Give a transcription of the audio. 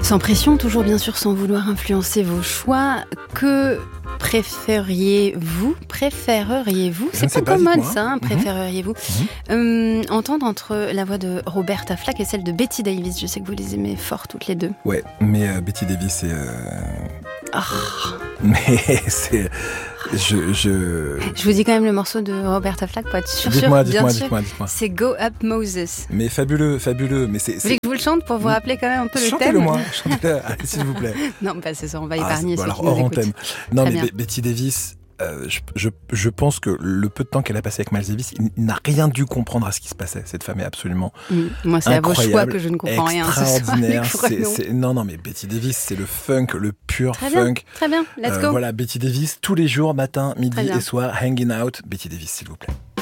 Sans pression, toujours bien sûr sans vouloir influencer vos choix. Que préféreriez-vous C'est pas commode ça, hein, préféreriez-vous entendre entre la voix de Roberta Flack et celle de Betty Davis. Je sais que vous les aimez fort toutes les deux. Ouais, mais Betty Davis c'est... Mais c'est... Je vous dis quand même le morceau de Roberta Flack pour être sûr. Dites-moi. C'est Go Up Moses. Mais fabuleux. Mais c'est... Vous voulez que je vous le chante pour vous rappeler quand même un peu le thème ? Chantez-le-moi, s'il vous plaît. Non, pas c'est ça, on va épargner ceux alors, qui nous hors écoutent. antenne. Non, Très mais bien. Betty Davis... je pense que le peu de temps qu'elle a passé avec Miles Davis, il n'a rien dû comprendre à ce qui se passait. Cette femme est absolument Moi, c'est à vos choix incroyable, que je ne comprends rien. extraordinaire. Ce soir, Non, mais Betty Davis, c'est le funk, le pur très funk. Très bien, let's go. Voilà, Betty Davis, tous les jours, matin, Très midi bien. et soir, hanging out. Betty Davis, s'il vous plaît.